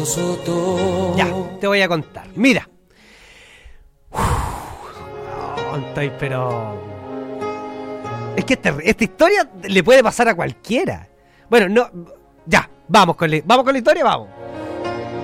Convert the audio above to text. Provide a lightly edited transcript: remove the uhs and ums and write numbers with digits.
Ya, te voy a contar. Mira. Estoy, pero... Es que esta historia le puede pasar a cualquiera. Bueno, no... Ya, vamos con la historia, vamos.